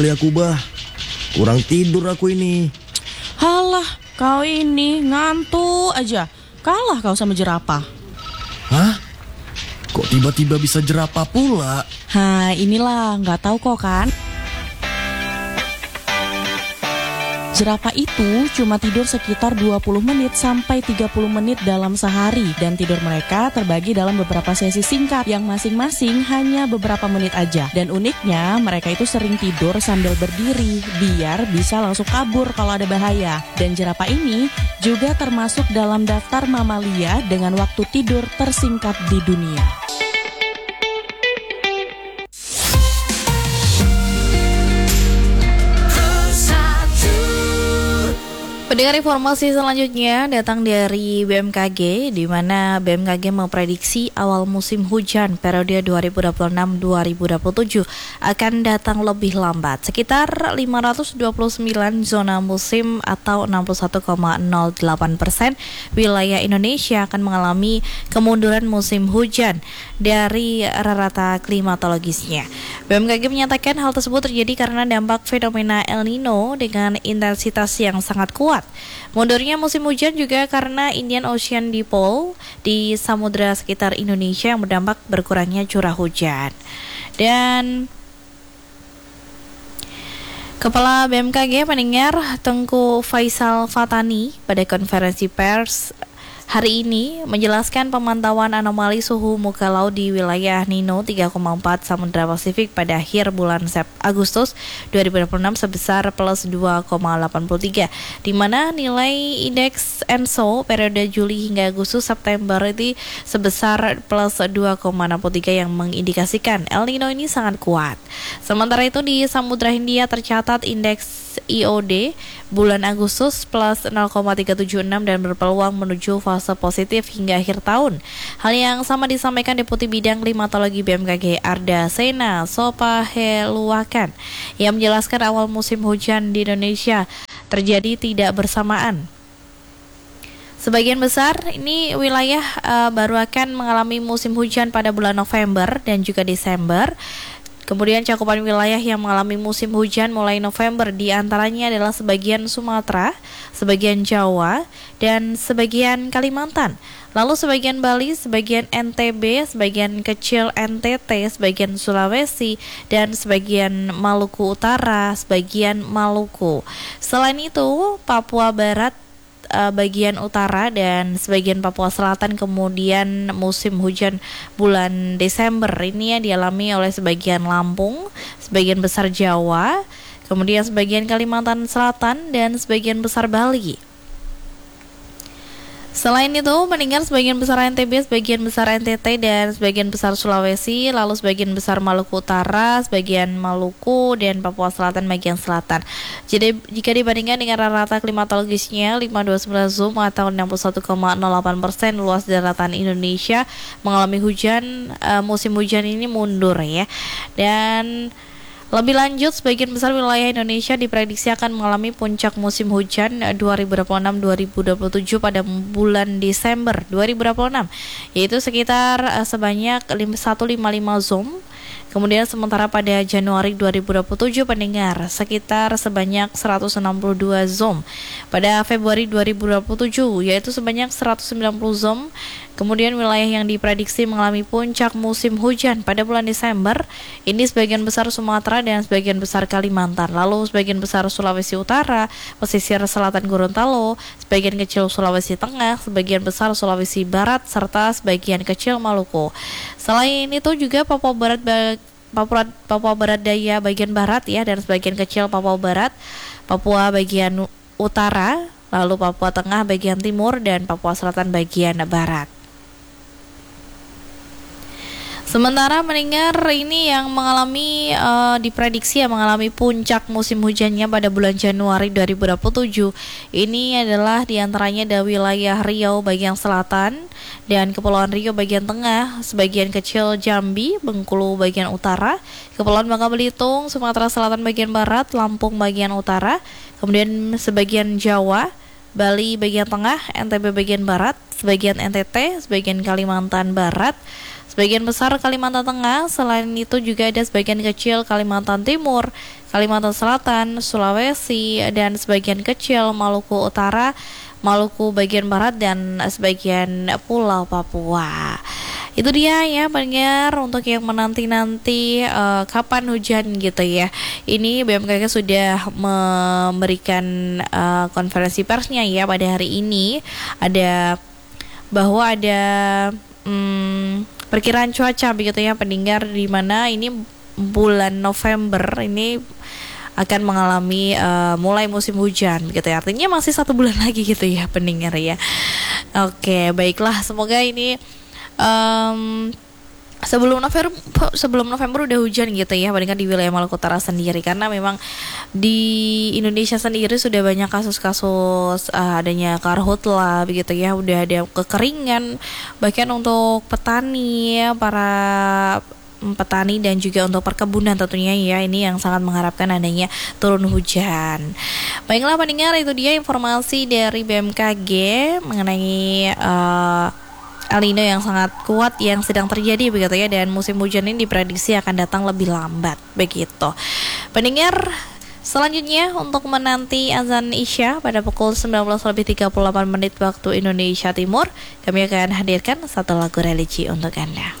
Aku bah, kurang tidur aku ini. Halah, kau ini ngantuk aja. Kalah kau sama jerapah. Hah? Kok tiba-tiba bisa jerapah pula? Inilah, nggak tahu kok kan. Jerapah itu cuma tidur sekitar 20 menit sampai 30 menit dalam sehari. Dan tidur mereka terbagi dalam beberapa sesi singkat yang masing-masing hanya beberapa menit aja. Dan uniknya mereka itu sering tidur sambil berdiri biar bisa langsung kabur kalau ada bahaya. Dan jerapah ini juga termasuk dalam daftar mamalia dengan waktu tidur tersingkat di dunia. Pendengar, informasi selanjutnya datang dari BMKG, di mana BMKG memprediksi awal musim hujan periode 2026-2027 akan datang lebih lambat, sekitar 529 zona musim atau 61,08% wilayah Indonesia akan mengalami kemunduran musim hujan dari rata klimatologisnya. BMKG menyatakan hal tersebut terjadi karena dampak fenomena El Nino dengan intensitas yang sangat kuat. Mundurnya musim hujan juga karena Indian Ocean Dipole di samudera sekitar Indonesia yang berdampak berkurangnya curah hujan. Dan Kepala BMKG pendengar Tengku Faisal Fatani pada konferensi pers hari ini menjelaskan pemantauan anomali suhu muka laut di wilayah Nino 3,4 Samudra Pasifik pada akhir bulan Agustus 2026 sebesar plus 2,83, di mana nilai indeks ENSO periode Juli hingga Agustus September itu sebesar plus 2,63 yang mengindikasikan El Nino ini sangat kuat. Sementara itu di Samudra Hindia tercatat indeks IOD bulan Agustus plus 0,376 dan berpeluang menuju fase positif hingga akhir tahun. Hal yang sama disampaikan Deputi Bidang Klimatologi BMKG Arda Sena Sopaheluakan yang menjelaskan awal musim hujan di Indonesia terjadi tidak bersamaan. Sebagian besar ini wilayah baru akan mengalami musim hujan pada bulan November dan juga Desember. Kemudian cakupan wilayah yang mengalami musim hujan mulai November diantaranya adalah sebagian Sumatera, sebagian Jawa, dan sebagian Kalimantan. Lalu sebagian Bali, sebagian NTB, sebagian kecil NTT, sebagian Sulawesi, dan sebagian Maluku Utara, sebagian Maluku. Selain itu, Papua Barat, bagian utara dan sebagian Papua Selatan kemudian musim hujan bulan Desember ini yang dialami oleh sebagian Lampung, sebagian besar Jawa, kemudian sebagian Kalimantan Selatan dan sebagian besar Bali. Selain itu, mendengar sebagian besar NTB, sebagian besar NTT, dan sebagian besar Sulawesi, lalu sebagian besar Maluku Utara, sebagian Maluku, dan Papua Selatan bagian selatan. Jadi, jika dibandingkan dengan rata klimatologisnya, 529 zoom atau 61,08% luas daratan Indonesia mengalami hujan, musim hujan ini mundur ya. Dan lebih lanjut, sebagian besar wilayah Indonesia diprediksi akan mengalami puncak musim hujan 2026-2027 pada bulan Desember 2026, yaitu sekitar sebanyak 155 zoom. Kemudian sementara pada Januari 2027 pendengar sekitar sebanyak 162 zoom. Pada Februari 2027 yaitu sebanyak 190 zoom. Kemudian wilayah yang diprediksi mengalami puncak musim hujan pada bulan Desember ini sebagian besar Sumatera dan sebagian besar Kalimantan. Lalu sebagian besar Sulawesi Utara, pesisir selatan Gorontalo, sebagian kecil Sulawesi Tengah, sebagian besar Sulawesi Barat serta sebagian kecil Maluku. Selain itu juga Papua Barat Daya bagian barat ya, dan sebagian kecil Papua Barat, Papua bagian utara, lalu Papua Tengah bagian timur dan Papua Selatan bagian barat. Sementara mendengar ini yang mengalami diprediksi yang mengalami puncak musim hujannya pada bulan Januari 2027 ini adalah diantaranya ada wilayah Riau bagian selatan dan Kepulauan Riau bagian tengah, sebagian kecil Jambi, Bengkulu bagian utara, Kepulauan Bangka Belitung, Sumatera Selatan bagian barat, Lampung bagian utara, kemudian sebagian Jawa, Bali bagian tengah, NTB bagian barat, sebagian NTT, sebagian Kalimantan Barat, sebagian besar Kalimantan Tengah. Selain itu juga ada sebagian kecil Kalimantan Timur, Kalimantan Selatan, Sulawesi, dan sebagian kecil Maluku Utara, Maluku bagian barat, dan sebagian pulau Papua. Itu dia ya pendengar untuk yang menanti-nanti kapan hujan gitu ya. Ini BMKG sudah memberikan konferensi persnya ya pada hari ini. Ada perkiraan cuaca begitu ya pendengar, di mana ini bulan November ini akan mengalami mulai musim hujan begitu ya. Artinya masih 1 bulan lagi gitu ya pendengar ya. Oke, baiklah, semoga ini sebelum November udah hujan gitu ya, bandingkan di wilayah Maluku Utara sendiri, karena memang di Indonesia sendiri sudah banyak kasus-kasus adanya karhutla begitu ya, udah ada kekeringan bahkan untuk petani ya, para petani dan juga untuk perkebunan tentunya ya, ini yang sangat mengharapkan adanya turun hujan. Baiklah pendengar, itu dia informasi dari BMKG mengenai El Nino yang sangat kuat yang sedang terjadi begitu ya, dan musim hujan ini diprediksi akan datang lebih lambat begitu. Pendengar, selanjutnya untuk menanti azan Isya pada pukul 19:38 waktu Indonesia Timur, kami akan hadirkan satu lagu religi untuk Anda.